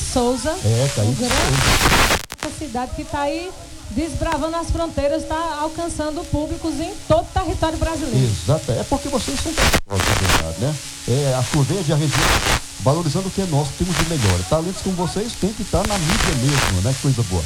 Souza. Caíde Souza. Essa cidade que está aí desbravando as fronteiras, está alcançando públicos em todo o território brasileiro. Exato, é porque vocês são verdade, né? A Fuverde, a região, valorizando o que é nosso, temos de melhor. Talentos como vocês têm que estar na mídia mesmo, né? Que coisa boa.